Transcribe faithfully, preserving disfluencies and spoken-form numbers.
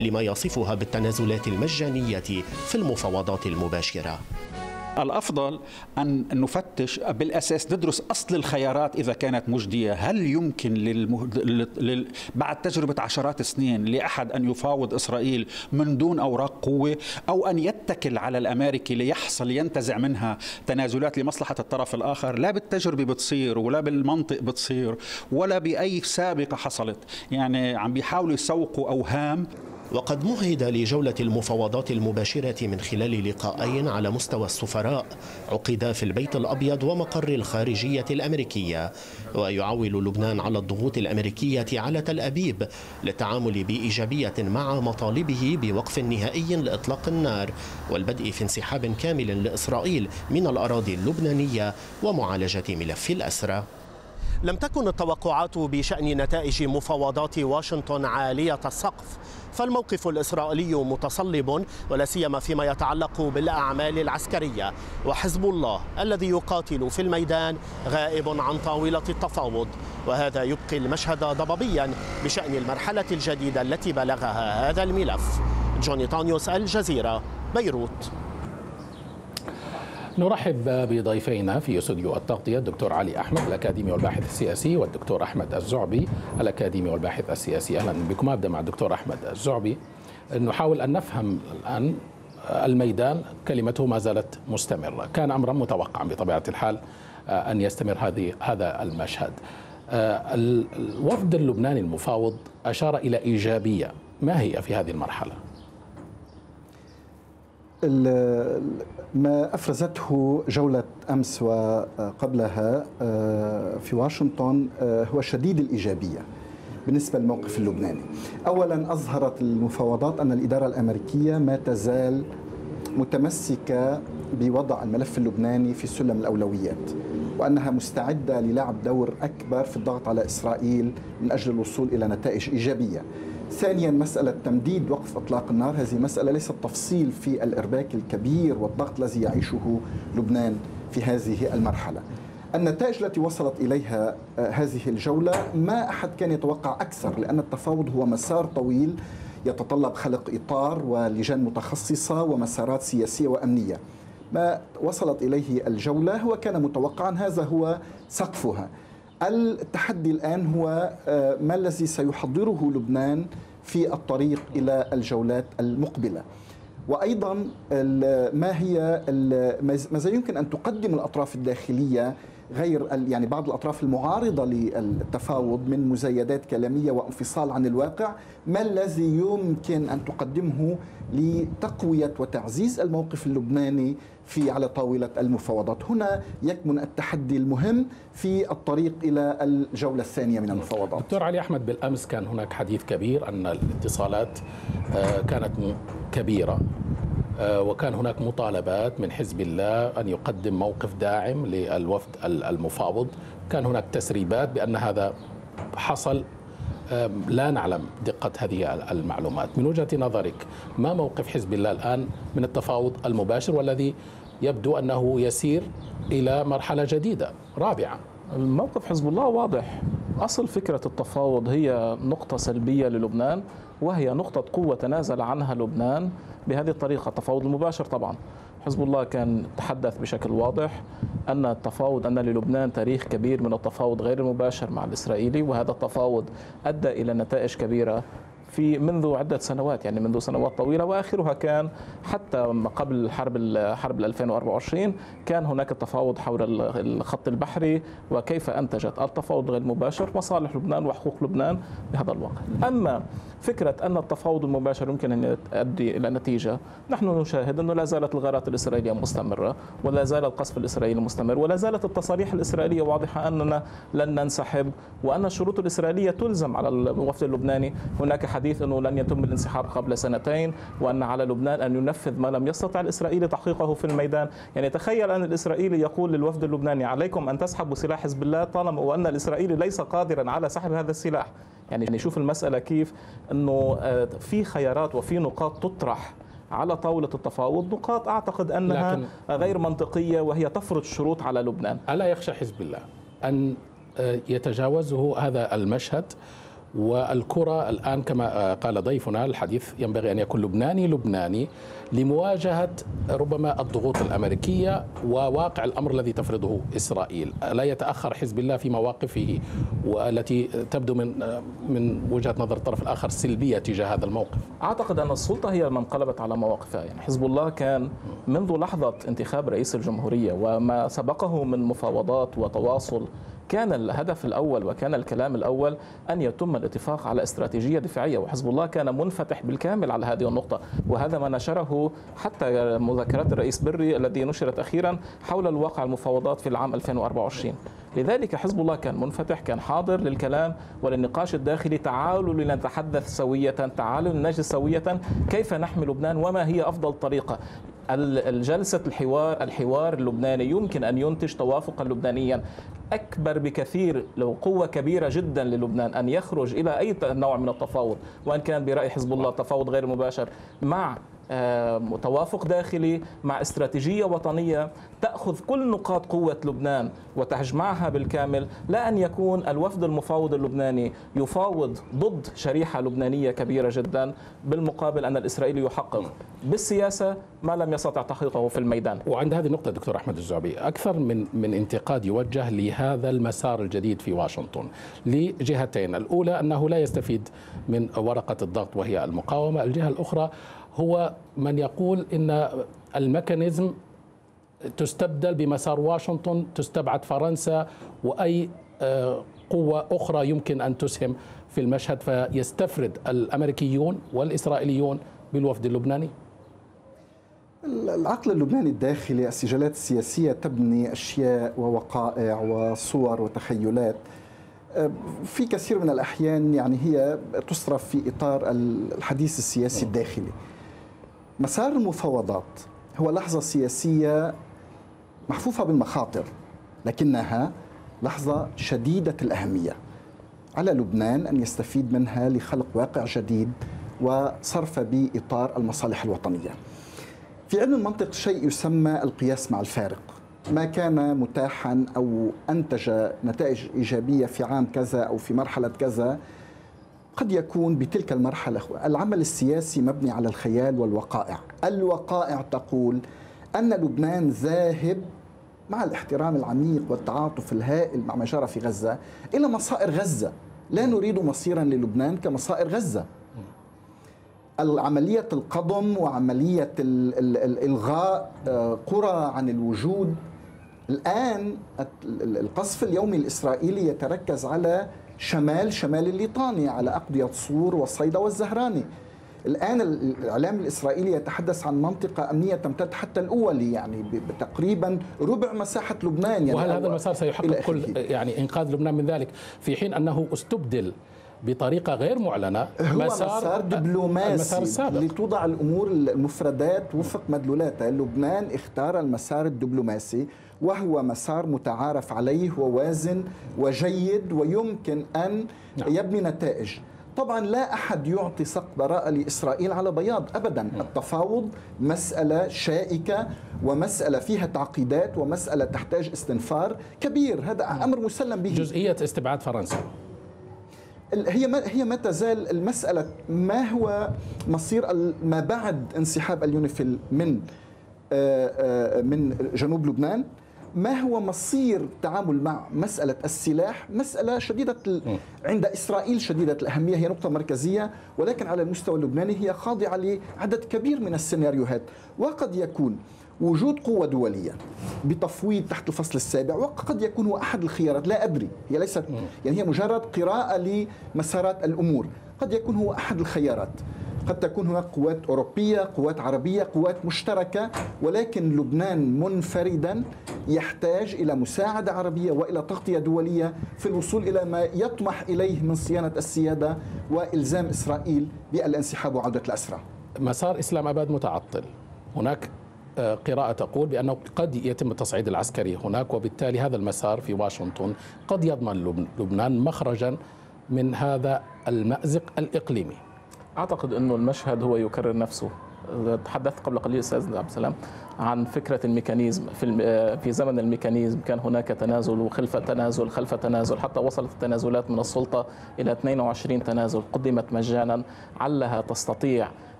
لما يصفها بالتنازلات المجانية في المفاوضات المباشرة. الأفضل أن نفتش بالأساس، ندرس أصل الخيارات إذا كانت مجدية. هل يمكن للمه... لل... بعد تجربة عشرات السنين لأحد أن يفاوض إسرائيل من دون أوراق قوة، أو أن يتكل على الأمريكي ليحصل ينتزع منها تنازلات لمصلحة الطرف الآخر؟ لا بالتجربة بتصير، ولا بالمنطق بتصير، ولا بأي سابقة حصلت. يعني عم بيحاولوا يسوقوا أوهام. وقد مهد لجولة المفاوضات المباشرة من خلال لقاءين على مستوى السفراء عقدا في البيت الأبيض ومقر الخارجية الأمريكية، ويعول لبنان على الضغوط الأمريكية على تل أبيب للتعامل بإيجابية مع مطالبه بوقف نهائي لإطلاق النار والبدء في انسحاب كامل لإسرائيل من الأراضي اللبنانية ومعالجة ملف الأسرى. لم تكن التوقعات بشأن نتائج مفاوضات واشنطن عالية السقف، فالموقف الإسرائيلي متصلب ولا سيما فيما يتعلق بالأعمال العسكرية، وحزب الله الذي يقاتل في الميدان غائب عن طاولة التفاوض، وهذا يبقي المشهد ضبابيا بشأن المرحلة الجديدة التي بلغها هذا الملف. جوني طانيوس، الجزيرة، بيروت. نرحب بضيفينا في استوديو التغطية الدكتور علي أحمد الأكاديمي والباحث السياسي، والدكتور أحمد الزعبي الأكاديمي والباحث السياسي. أهلا بكم. أبدأ مع الدكتور أحمد الزعبي. نحاول أن نفهم الآن الميدان، كلمته ما زالت مستمرة، كان أمرا متوقعا بطبيعة الحال أن يستمر هذه هذا المشهد. الوفد اللبناني المفاوض أشار إلى إيجابية، ما هي في هذه المرحلة؟ ما أفرزته جولة أمس وقبلها في واشنطن هو شديد الإيجابية بالنسبة للموقف اللبناني. أولا، أظهرت المفاوضات أن الإدارة الأمريكية ما تزال متمسكة بوضع الملف اللبناني في سلم الأولويات، وأنها مستعدة للعب دور أكبر في الضغط على إسرائيل من أجل الوصول إلى نتائج إيجابية. ثانيا، مسألة تمديد وقف إطلاق النار، هذه مسألة ليست تفصيل في الإرباك الكبير والضغط الذي يعيشه لبنان في هذه المرحلة. النتائج التي وصلت إليها هذه الجولة ما أحد كان يتوقع أكثر، لأن التفاوض هو مسار طويل يتطلب خلق إطار ولجان متخصصة ومسارات سياسية وأمنية. ما وصلت إليه الجولة هو كان متوقعا، هذا هو سقفها. التحدي الآن هو ما الذي سيحضره لبنان في الطريق إلى الجولات المقبلة، وأيضا ما هي ماذا يمكن أن تقدم الأطراف الداخلية غير يعني بعض الأطراف المعارضة للتفاوض من مزايدات كلامية وانفصال عن الواقع، ما الذي يمكن أن تقدمه لتقوية وتعزيز الموقف اللبناني في على طاولة المفاوضات. هنا يكمن التحدي المهم في الطريق إلى الجولة الثانية من المفاوضات. دكتور علي أحمد، بالأمس كان هناك حديث كبير أن الاتصالات كانت كبيرة، وكان هناك مطالبات من حزب الله أن يقدم موقف داعم للوفد المفاوض. كان هناك تسريبات بأن هذا حصل، لا نعلم دقة هذه المعلومات. من وجهة نظرك، ما موقف حزب الله الآن من التفاوض المباشر والذي يبدو أنه يسير إلى مرحلة جديدة رابعة؟ الموقف حزب الله واضح. أصل فكرة التفاوض هي نقطة سلبية للبنان، وهي نقطة قوة تنازل عنها لبنان بهذه الطريقة. التفاوض المباشر طبعا حزب الله كان تحدث بشكل واضح أن التفاوض أن للبنان تاريخ كبير من التفاوض غير المباشر مع الإسرائيلي، وهذا التفاوض أدى إلى نتائج كبيرة في منذ عدة سنوات، يعني منذ سنوات طويلة، وآخرها كان حتى قبل حرب حرب ألفين وأربعة وعشرين كان هناك التفاوض حول الخط البحري وكيف أنتجت التفاوض غير المباشر مصالح لبنان وحقوق لبنان بهذا الوقت. أما فكرة أن التفاوض المباشر يمكن أن يؤدي إلى نتيجة، نحن نشاهد أنه لا زالت الغارات الإسرائيلية مستمرة، ولا زال القصف الإسرائيلي مستمر، ولا زالت التصاريح الإسرائيلية واضحة أننا لن ننسحب، وأن الشروط الإسرائيلية تلزم على الوفد اللبناني. هناك حديث أنه لن يتم الانسحاب قبل سنتين، وأن على لبنان أن ينفذ ما لم يستطع الإسرائيلي تحقيقه في الميدان. يعني تخيل أن الإسرائيلي يقول للوفد اللبناني عليكم أن تسحبوا سلاح حزب الله، طالما وأن الإسرائيلي ليس قادرا على سحب هذا السلاح. يعني نشوف المسألة كيف أنه في خيارات وفي نقاط تطرح على طاولة التفاوض، نقاط أعتقد أنها غير منطقية، وهي تفرض شروط على لبنان. ألا يخشى حزب الله أن يتجاوزه هذا المشهد والكرة الآن كما قال ضيفنا الحديث ينبغي أن يكون لبناني لبناني لمواجهة ربما الضغوط الأمريكية وواقع الأمر الذي تفرضه إسرائيل. لا يتأخر حزب الله في مواقفه والتي تبدو من من وجهة نظر الطرف الآخر سلبية تجاه هذا الموقف. أعتقد أن السلطة هي من انقلبت على مواقفها. يعني حزب الله كان منذ لحظة انتخاب رئيس الجمهورية وما سبقه من مفاوضات وتواصل كان الهدف الأول وكان الكلام الأول أن يتم الاتفاق على استراتيجية دفاعية، وحزب الله كان منفتح بالكامل على هذه النقطة، وهذا ما نشره حتى مذكرات الرئيس بري الذي نشرت أخيرا حول الواقع المفاوضات في العام ألفين وأربعة وعشرين. لذلك حزب الله كان منفتح، كان حاضر للكلام وللنقاش الداخلي. تعالوا لنتحدث سوية، تعالوا لنجلس سوية كيف نحمي لبنان وما هي أفضل طريقة. الجلسة الحوار الحوار اللبناني يمكن أن ينتج توافقا لبنانيا أكبر بكثير، لو قوة كبيرة جدا للبنان أن يخرج إلى أي نوع من التفاوض، وأن كان برأي حزب الله تفاوض غير مباشر مع توافق داخلي مع استراتيجية وطنية تأخذ كل نقاط قوة لبنان وتجمعها بالكامل، لا أن يكون الوفد المفاوض اللبناني يفاوض ضد شريحة لبنانية كبيرة جدا، بالمقابل أن الإسرائيلي يحقق بالسياسة ما لم يستطع تحقيقه في الميدان. وعند هذه النقطة دكتور أحمد الزعبي، أكثر من من انتقاد يوجه لهذا المسار الجديد في واشنطن لجهتين. الأولى أنه لا يستفيد من ورقة الضغط وهي المقاومة، الجهة الأخرى هو من يقول إن الميكانيزم تستبدل بمسار واشنطن، تستبعد فرنسا وأي قوة أخرى يمكن أن تسهم في المشهد، فيستفرد الأمريكيون والإسرائيليون بالوفد اللبناني. العقل اللبناني الداخلي، السجلات السياسية تبني أشياء ووقائع وصور وتخيلات في كثير من الأحيان يعني هي تصرف في إطار الحديث السياسي الداخلي. مسار المفاوضات هو لحظة سياسية محفوفة بالمخاطر، لكنها لحظة شديدة الأهمية على لبنان أن يستفيد منها لخلق واقع جديد وصرف بإطار المصالح الوطنية. في علم المنطق شيء يسمى القياس مع الفارق. ما كان متاحا أو أنتج نتائج إيجابية في عام كذا أو في مرحلة كذا قد يكون بتلك المرحلة. العمل السياسي مبني على الخيال والوقائع. الوقائع تقول أن لبنان ذاهب مع الاحترام العميق والتعاطف الهائل مع ما جرى في غزة إلى مصائر غزة. لا نريد مصيرا للبنان كمصائر غزة. العملية القضم وعملية الإلغاء قرى عن الوجود، الآن القصف اليومي الإسرائيلي يتركز على شمال شمال الليطاني، على أقضية صور والصيدا والزهراني. الآن الإعلام الإسرائيلي يتحدث عن منطقة أمنية تمتد حتى الأولي، يعني بتقريبا ربع مساحة لبنان. يعني وهل هذا المسار سيحقق كل يعني إنقاذ لبنان من ذلك، في حين أنه استبدل بطريقة غير معلنة هو مسار, مسار دبلوماسي لتوضع الأمور المفردات وفق مدلولاتها؟ لبنان اختار المسار الدبلوماسي وهو مسار متعارف عليه ووازن وجيد ويمكن أن يبني نتائج. طبعا لا أحد يعطي سقف براءة لإسرائيل على بياض أبدا. التفاوض مسألة شائكة ومسألة فيها تعقيدات ومسألة تحتاج استنفار كبير، هذا أمر مسلم به. جزئية استبعاد فرنسا هي ما هي ما تزال المسألة ما هو مصير ما بعد انسحاب اليونيفيل من من جنوب لبنان، ما هو مصير التعامل مع مسألة السلاح، مسألة شديدة عند إسرائيل شديدة الأهمية، هي نقطة مركزية، ولكن على المستوى اللبناني هي خاضعة لعدد كبير من السيناريوهات. وقد يكون وجود قوة دولية بتفويض تحت الفصل السابع وقد يكون هو أحد الخيارات، لا أدري، هي ليست يعني هي مجرد قراءة لمسارات الأمور، قد يكون هو أحد الخيارات. قد تكون هناك قوات أوروبية، قوات عربية، قوات مشتركة، ولكن لبنان منفردا يحتاج إلى مساعدة عربية وإلى تغطية دولية في الوصول إلى ما يطمح إليه من صيانة السيادة وإلزام إسرائيل بالانسحاب وعودة الأسرى. مسار إسلام أباد متعطل، هناك قراءة تقول بأنه قد يتم التصعيد العسكري هناك، وبالتالي هذا المسار في واشنطن قد يضمن لبنان مخرجا من هذا المأزق الإقليمي. أعتقد أنه المشهد هو يكرر نفسه. تحدثت قبل قليل أستاذ عبد السلام عن فكرة الميكانيزم. في في زمن الميكانيزم كان هناك تنازل وخلف تنازل خلف تنازل، حتى وصلت التنازلات من السلطة إلى اثنين وعشرين تنازل قدمت مجانا، علها تستطيع